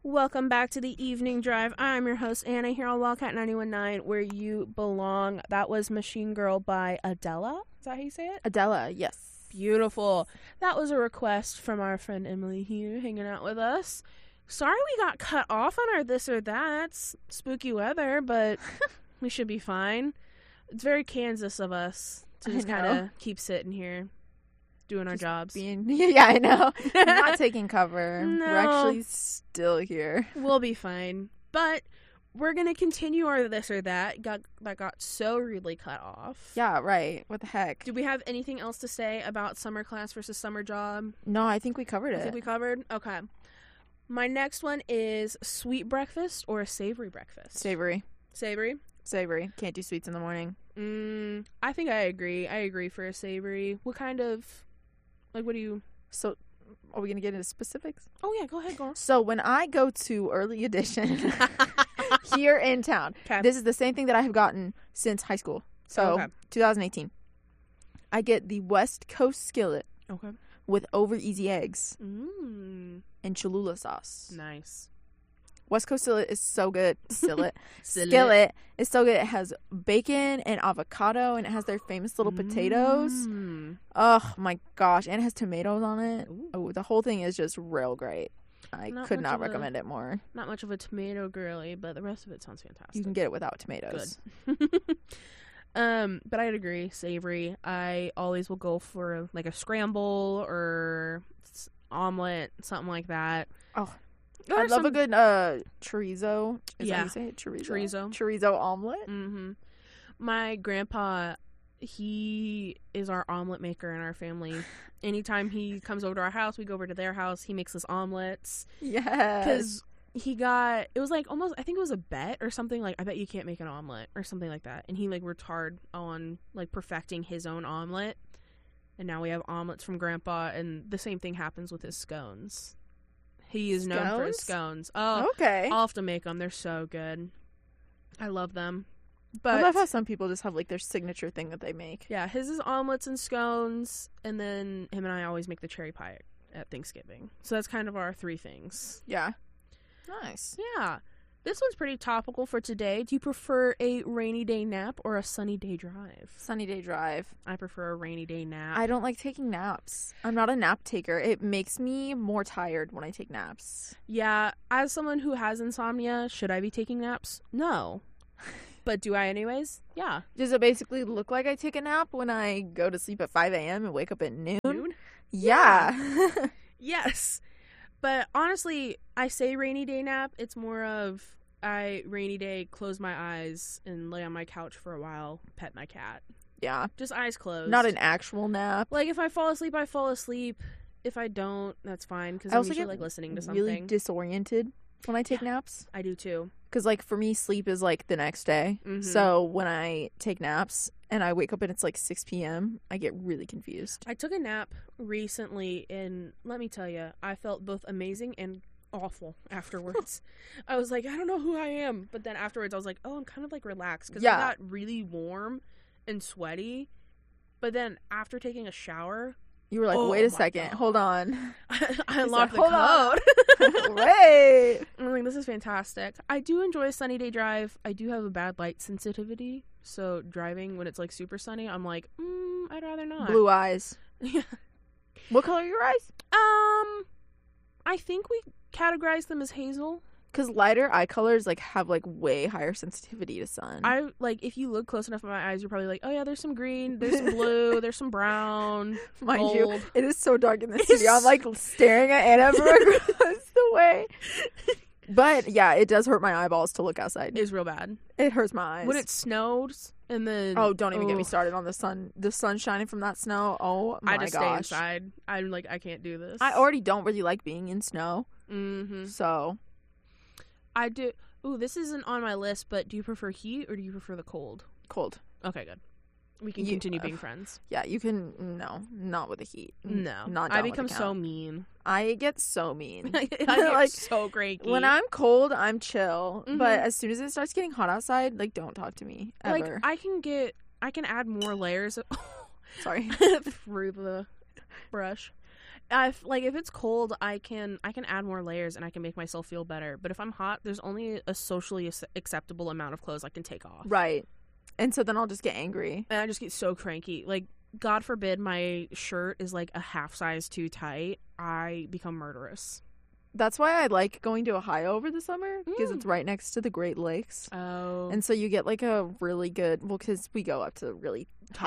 Welcome back to the Evening Drive. I'm your host, Anna, here on Wildcat 91.9, where you belong. That was Machine Girl by Adela. Is that how you say it? Adela, yes. Beautiful. That was a request from our friend Emily here, hanging out with us. Sorry we got cut off on our this or that's spooky weather, but we should be fine. It's very Kansas of us to just kind of keep sitting here. Doing our jobs. Yeah, I know. Not taking cover. No. We're actually still here. We'll be fine. But we're going to continue our this or that. That got so rudely cut off. Yeah, right. What the heck? Do we have anything else to say about summer class versus summer job? No, I think we covered it. I think we covered? Okay. My next one is sweet breakfast or a savory breakfast? Savory. Savory? Savory. Can't do sweets in the morning. I think I agree. I agree for a savory. What kind of... Like, what do you... So, are we going to get into specifics? Oh, yeah, go ahead, go on. So, when I go to Early Edition here in town, this is the same thing that I have gotten since high school. So, 2018. I get the West Coast skillet with over easy eggs and Cholula sauce. Nice. West Coast skillet is so good. Skillet is so good. It has bacon and avocado, and it has their famous little potatoes. Oh my gosh. And it has tomatoes on it. Oh, the whole thing is just real great. I could not recommend it more. Not much of a tomato girly, but the rest of it sounds fantastic. You can get it without tomatoes. Good. But I'd agree. Savory. I always will go for like a scramble or omelet, something like that. Oh, I love a good chorizo. Is that how you say it? Chorizo omelet. Mm-hmm. My grandpa, he is our omelet maker in our family. Anytime he comes over to our house, we go over to their house. He makes us omelets. Yes. Because it was like almost, I think it was a bet or something. Like, I bet you can't make an omelet or something like that. And he like worked hard on like perfecting his own omelet. And now we have omelets from grandpa. And the same thing happens with his scones. He is known for his scones. Oh, okay. I'll have to make them. They're so good. I love them. But I love how some people just have like their signature thing that they make. Yeah, his is omelets and scones, and then him and I always make the cherry pie at Thanksgiving. So that's kind of our three things. Yeah. Nice. Yeah. This one's pretty topical for today. Do you prefer a rainy day nap or a sunny day drive? Sunny day drive. I prefer a rainy day nap. I don't like taking naps. I'm not a nap taker. It makes me more tired when I take naps. Yeah, as someone who has insomnia, should I be taking naps? No. But do I anyways? Yeah. Does it basically look like I take a nap when I go to sleep at 5 a.m. and wake up at noon? Yeah. Yes. But honestly, I say rainy day nap. It's more of rainy day, close my eyes and lay on my couch for a while, pet my cat. Yeah. Just eyes closed. Not an actual nap. Like, if I fall asleep, I fall asleep. If I don't, that's fine. Because I'm usually like listening to something. Really disoriented when I take naps. I do too. Because like for me, sleep is like the next day. Mm-hmm. So when I take naps and I wake up and it's like 6 p.m., I get really confused. I took a nap recently and let me tell you, I felt both amazing and awful afterwards. I was like, I don't know who I am. But then afterwards I was like, oh, I'm kind of like relaxed. Because I got really warm and sweaty. But then after taking a shower... You were like, wait a second. God. Hold on. I unlocked the code. Wait. I'm like, this is fantastic. I do enjoy a sunny day drive. I do have a bad light sensitivity. So driving when it's like super sunny, I'm like, I'd rather not. Blue eyes. Yeah. What color are your eyes? I think we categorize them as hazel. Because lighter eye colors like have like way higher sensitivity to sun. I like if you look close enough at my eyes, you're probably like, oh yeah, there's some green, there's some blue, there's some brown. Mind gold. you, it is so dark in the studio. I'm like staring at Anna across the way. But yeah, it does hurt my eyeballs to look outside. It's real bad. It hurts my eyes. When it snows and then don't even get me started on the sun. The sun shining from that snow. Oh my gosh. I just stay inside. I'm like, I can't do this. I already don't really like being in snow. Mm-hmm. So. I do. Ooh, this isn't on my list, but do you prefer heat or do you prefer the cold? Cold. Okay, good. We can continue being friends. Yeah, you can. No, not with the heat. No. Not I become so mean. I get so mean. I get like, so cranky. When I'm cold, I'm chill. Mm-hmm. But as soon as it starts getting hot outside, like, don't talk to me. Ever. Like, I can add more layers. Sorry. Through the brush. if it's cold, I can add more layers and I can make myself feel better. But if I'm hot, there's only a socially acceptable amount of clothes I can take off. Right. And so then I'll just get angry. And I just get so cranky. Like, God forbid my shirt is like a half size too tight. I become murderous. That's why I like going to Ohio over the summer, because it's right next to the Great Lakes. Oh. And so you get like a really good, well, because we go up to the really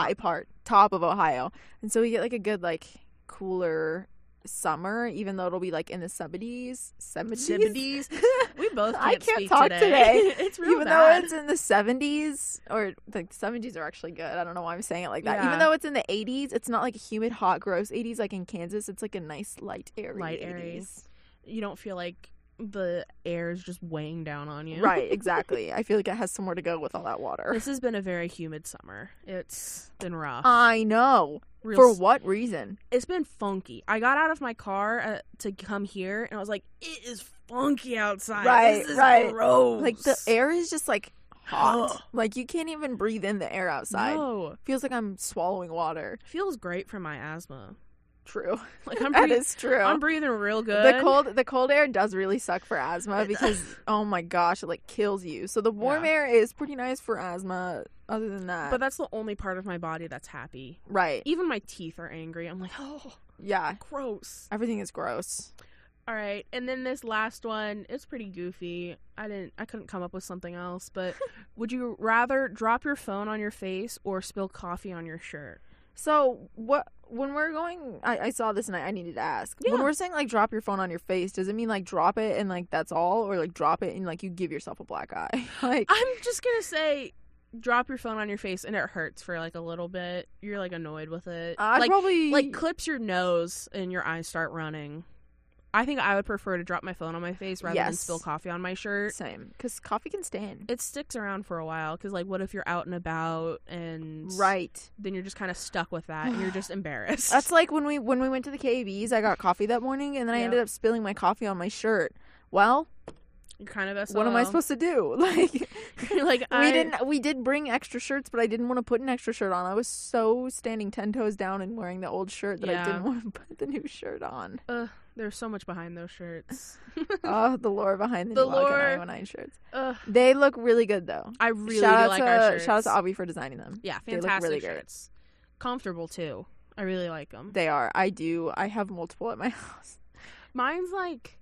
top of Ohio. And so we get like a good, like, cooler summer, even though it'll be like in the 70s. 70s? We both can't I can't speak talk today. It's real even bad. Though it's in the 70s, or like the 70s are actually good. I don't know why I'm saying it like that. Yeah. Even though it's in the 80s, it's not like a humid, hot, gross 80s like in Kansas. It's like a nice, light, airy 80s. You don't feel like the air is just weighing down on you. Right, exactly. I feel like it has somewhere to go with all that water. This has been a very humid summer. It's been rough. I know. For what reason? It's been funky. I got out of my car to come here, and I was like, it is funky outside. Right, this is right. gross. Like, the air is just, like, hot. Like, you can't even breathe in the air outside. No. Feels like I'm swallowing water. Feels great for my asthma. True. Like, that is true. I'm breathing real good. The cold air does really suck for asthma because, oh my gosh, it like kills you. So the warm air is pretty nice for asthma. Other than that, but that's the only part of my body that's happy. Right. Even my teeth are angry. I'm like, oh, yeah, gross. Everything is gross. All right, and then this last one, it's pretty goofy. I couldn't come up with something else, but would you rather drop your phone on your face or spill coffee on your shirt? So when we're going, I saw this and I needed to ask. Yeah. When we're saying like drop your phone on your face, does it mean like drop it and like that's all, or like drop it and like you give yourself a black eye? Like, I'm just gonna say drop your phone on your face and it hurts for like a little bit. You're like annoyed with it. I'd probably like clips your nose and your eyes start running. I think I would prefer to drop my phone on my face rather than spill coffee on my shirt. Same, because coffee can stain. It sticks around for a while, because, like, what if you're out and about and... Right. Then you're just kind of stuck with that, and you're just embarrassed. That's like when we went to the KB's, I got coffee that morning, and then I ended up spilling my coffee on my shirt. Well... You're kind of SOL. What am I supposed to do? Like, like we did bring extra shirts, but I didn't want to put an extra shirt on. I was so standing 10 toes down and wearing the old shirt that I didn't want to put the new shirt on. There's so much behind those shirts. Oh, the lore behind the new Iowa 9 shirts. They look really good, though. I really like our shirts. Shout out to Avi for designing them. Yeah, fantastic. They look really shirts. Comfortable, too. I really like them. They are. I do. I have multiple at my house. Mine's like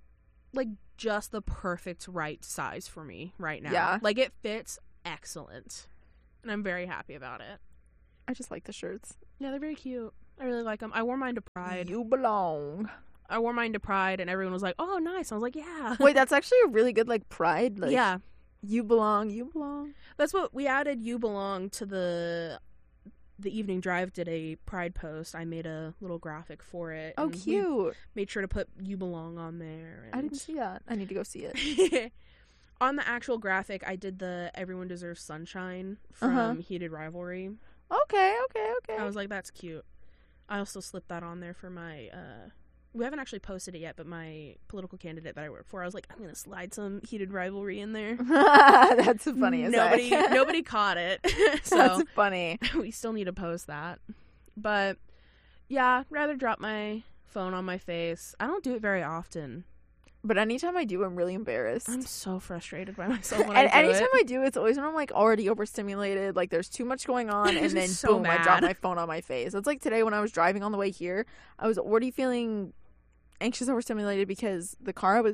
just the perfect right size for me right now. Yeah. Like, it fits excellent. And I'm very happy about it. I just like the shirts. Yeah, they're very cute. I really like them. I wore mine to Pride. You belong. I wore mine to Pride, and everyone was like, oh, nice. I was like, yeah. Wait, that's actually a really good, like, Pride. Like, yeah. You belong, you belong. That's what we added. You belong to the Evening Drive did a Pride post. I made a little graphic for it. Oh, cute. Made sure to put You Belong on there. And... I didn't see that. I need to go see it. On the actual graphic, I did the Everyone Deserves Sunshine from Heated Rivalry. Okay. I was like, that's cute. I also slipped that on there for my... we haven't actually posted it yet, but my political candidate that I work for, I was like, I'm going to slide some Heated Rivalry in there. That's funny. Nobody caught it. So that's funny. We still need to post that. But, yeah, rather drop my phone on my face. I don't do it very often. But anytime I do, I'm really embarrassed. I'm so frustrated by myself when I do anytime I do, it's always when I'm, like, already overstimulated. Like, there's too much going on, and then, boom, I drop my phone on my face. It's like today when I was driving on the way here, I was already feeling anxious, overstimulated, because the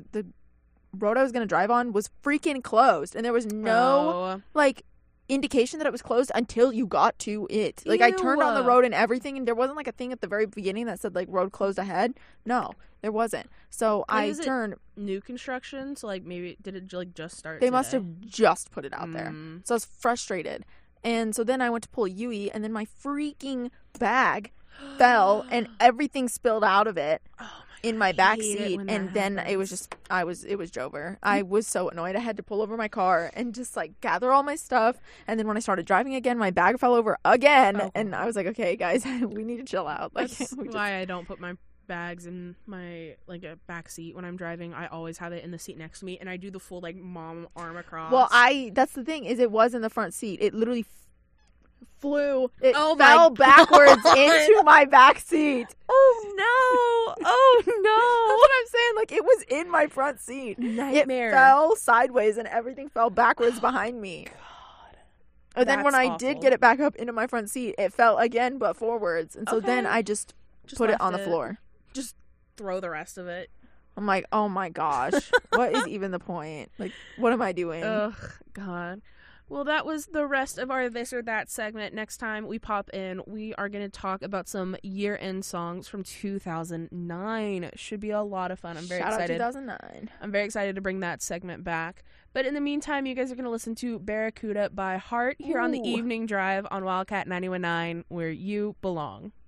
road I was going to drive on was freaking closed. And there was no, like, indication that it was closed until you got to it. Like, I turned on the road and everything, and there wasn't, like, a thing at the very beginning that said, like, road closed ahead. No, there wasn't. So I turned. New construction? So, like, maybe did it like just start? They must have just put it out there. So I was frustrated, and so then I went to pull a Yui, and then my freaking bag fell, and everything spilled out of it. In my back seat, and then it was Jover. I was so annoyed. I had to pull over my car and just like gather all my stuff, and then when I started driving again, my bag fell over again, and I was like, okay guys, we need to chill out. Like, that's why I don't put my bags in my like a back seat when I'm driving. I always have it in the seat next to me, and I do the full like mom arm across. Well, that's the thing, is it was in the front seat. It literally fell backwards into my back seat. Oh Oh no! Oh no! That's what I'm saying. Like, it was in my front seat. Nightmare. It fell sideways and everything fell backwards behind me. God. And then when I did get it back up into my front seat, it fell again but forwards. And so then I just put it on the floor. Just throw the rest of it. I'm like, oh my gosh. What is even the point? Like, what am I doing? Ugh, God. Well, that was the rest of our This or That segment. Next time we pop in, we are going to talk about some year-end songs from 2009. Should be a lot of fun. I'm very excited. Shout out 2009. I'm very excited to bring that segment back. But in the meantime, you guys are going to listen to Barracuda by Heart here on the Evening Drive on Wildcat 91.9, where you belong.